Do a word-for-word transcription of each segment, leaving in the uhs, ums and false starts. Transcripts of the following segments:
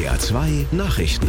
R zwei Nachrichten.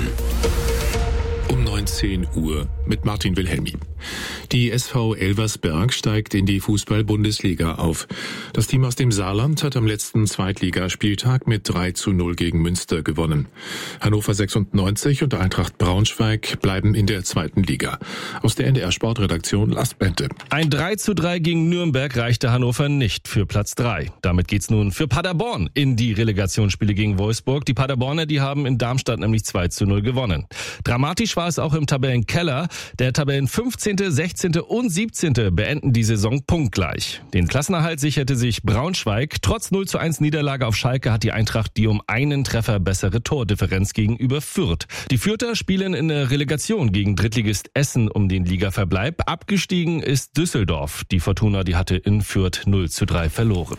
Um neunzehn Uhr mit Martin Wilhelmi. Die S V Elversberg steigt in die Fußball-Bundesliga auf. Das Team aus dem Saarland hat am letzten Zweitligaspieltag mit drei zu null gegen Münster gewonnen. Hannover sechsundneunzig und Eintracht Braunschweig bleiben in der zweiten Liga. Aus der N D R-Sportredaktion Lars Bente. Ein drei zu drei gegen Nürnberg reichte Hannover nicht für Platz drei. Damit geht's nun für Paderborn in die Relegationsspiele gegen Wolfsburg. Die Paderborner, die haben in Darmstadt nämlich zwei zu null gewonnen. Dramatisch war es auch im Tabellenkeller. Der Tabellen fünfzehnte, sechzehnte und siebzehnte beenden die Saison punktgleich. Den Klassenerhalt sicherte sich Braunschweig. Trotz null zu eins Niederlage auf Schalke hat die Eintracht die um einen Treffer bessere Tordifferenz gegenüber Fürth. Die Fürther spielen in der Relegation gegen Drittligist Essen um den Ligaverbleib. Abgestiegen ist Düsseldorf. Die Fortuna, die hatte in Fürth null zu drei verloren.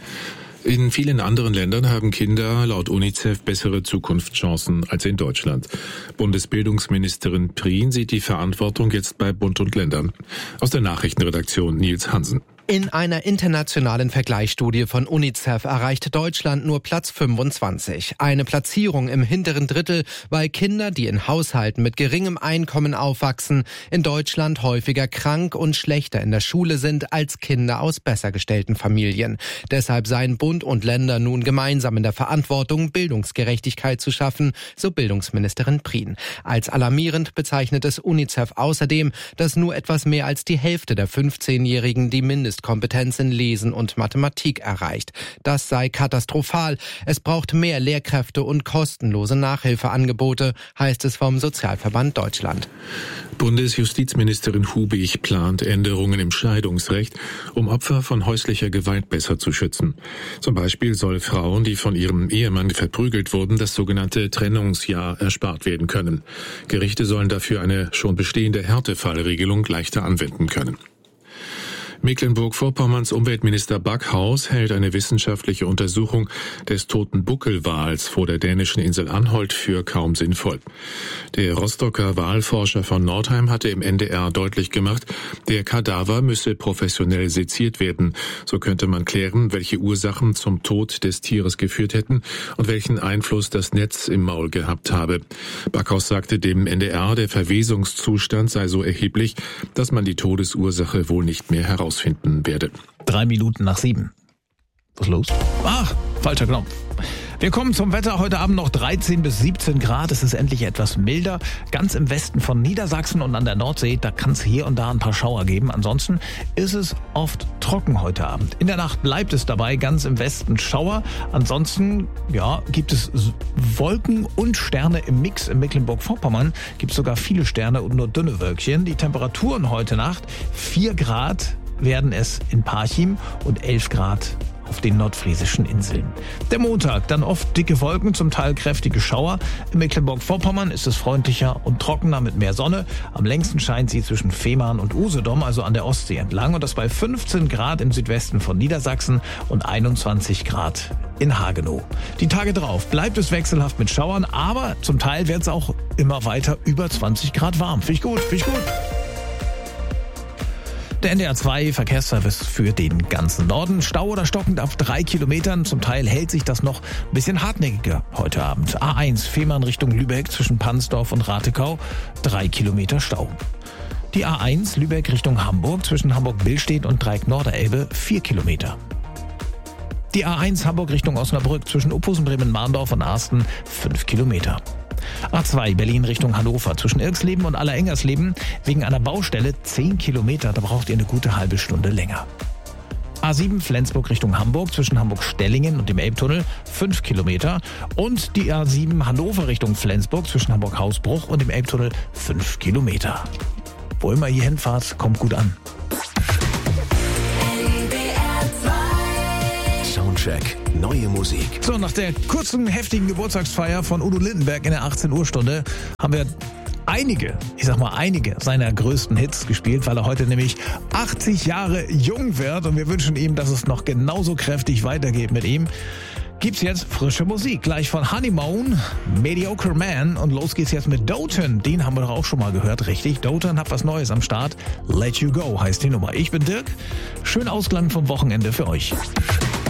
In vielen anderen Ländern haben Kinder laut UNICEF bessere Zukunftschancen als in Deutschland. Bundesbildungsministerin Prien sieht die Verantwortung jetzt bei Bund und Ländern. Aus der Nachrichtenredaktion Nils Hansen. In einer internationalen Vergleichsstudie von UNICEF erreicht Deutschland nur Platz fünfundzwanzig. Eine Platzierung im hinteren Drittel, weil Kinder, die in Haushalten mit geringem Einkommen aufwachsen, in Deutschland häufiger krank und schlechter in der Schule sind als Kinder aus besser gestellten Familien. Deshalb seien Bund und Länder nun gemeinsam in der Verantwortung, Bildungsgerechtigkeit zu schaffen, so Bildungsministerin Prien. Als alarmierend bezeichnet es UNICEF außerdem, dass nur etwas mehr als die Hälfte der fünfzehnjährigen die Mindestkompetenz in Lesen und Mathematik erreicht. Das sei katastrophal. Es braucht mehr Lehrkräfte und kostenlose Nachhilfeangebote, heißt es vom Sozialverband Deutschland. Bundesjustizministerin Hubig plant Änderungen im Scheidungsrecht, um Opfer von häuslicher Gewalt besser zu schützen. Zum Beispiel soll Frauen, die von ihrem Ehemann verprügelt wurden, das sogenannte Trennungsjahr erspart werden können. Gerichte sollen dafür eine schon bestehende Härtefallregelung leichter anwenden können. Mecklenburg-Vorpommerns Umweltminister Backhaus hält eine wissenschaftliche Untersuchung des toten Buckelwals vor der dänischen Insel Anholt für kaum sinnvoll. Der Rostocker Walforscher von Nordheim hatte im N D R deutlich gemacht, der Kadaver müsse professionell seziert werden. So könnte man klären, welche Ursachen zum Tod des Tieres geführt hätten und welchen Einfluss das Netz im Maul gehabt habe. Backhaus sagte dem N D R, der Verwesungszustand sei so erheblich, dass man die Todesursache wohl nicht mehr herausfinden werde. Drei Minuten nach sieben. Was ist los? Ach, falscher Knopf. Wir kommen zum Wetter. Heute Abend noch dreizehn bis siebzehn Grad. Es ist endlich etwas milder. Ganz im Westen von Niedersachsen und an der Nordsee, da kann es hier und da ein paar Schauer geben. Ansonsten ist es oft trocken heute Abend. In der Nacht bleibt es dabei, ganz im Westen Schauer. Ansonsten, ja, gibt es Wolken und Sterne im Mix. In Mecklenburg-Vorpommern gibt es sogar viele Sterne und nur dünne Wölkchen. Die Temperaturen heute Nacht, vier Grad werden es in Parchim und elf Grad auf den nordfriesischen Inseln. Der Montag, dann oft dicke Wolken, zum Teil kräftige Schauer. In Mecklenburg-Vorpommern ist es freundlicher und trockener mit mehr Sonne. Am längsten scheint sie zwischen Fehmarn und Usedom, also an der Ostsee entlang. Und das bei fünfzehn Grad im Südwesten von Niedersachsen und einundzwanzig Grad in Hagenow. Die Tage drauf bleibt es wechselhaft mit Schauern, aber zum Teil wird es auch immer weiter über zwanzig Grad warm. Finde ich gut, finde ich gut. Der N D R zwei Verkehrsservice für den ganzen Norden. Stau oder stockend auf drei Kilometern. Zum Teil hält sich das noch ein bisschen hartnäckiger heute Abend. A eins Fehmarn Richtung Lübeck zwischen Pansdorf und Ratekau. Drei Kilometer Stau. Die A eins Lübeck Richtung Hamburg zwischen Hamburg-Billstedt und Dreieck-Norderelbe. Vier Kilometer. Die A eins Hamburg Richtung Osnabrück zwischen Uphusen, Bremen-Marndorf und Arsten. Fünf Kilometer. A zwei Berlin Richtung Hannover zwischen Irksleben und Allerengersleben wegen einer Baustelle zehn Kilometer, da braucht ihr eine gute halbe Stunde länger. A sieben Flensburg Richtung Hamburg zwischen Hamburg-Stellingen und dem Elbtunnel fünf Kilometer und die A sieben Hannover Richtung Flensburg zwischen Hamburg-Hausbruch und dem Elbtunnel fünf Kilometer. Wo immer ihr hinfahrt, kommt gut an. Soundcheck. Neue Musik. So, nach der kurzen, heftigen Geburtstagsfeier von Udo Lindenberg in der achtzehn Uhr Stunde haben wir einige, ich sag mal einige seiner größten Hits gespielt, weil er heute nämlich achtzig Jahre jung wird und wir wünschen ihm, dass es noch genauso kräftig weitergeht mit ihm. Gibt's jetzt frische Musik, gleich von Honeymoon, Mediocre Man und los geht's jetzt mit Doten. Den haben wir doch auch schon mal gehört, richtig? Doten hat was Neues am Start. Let You Go heißt die Nummer. Ich bin Dirk. Schönen Ausklang vom Wochenende für euch.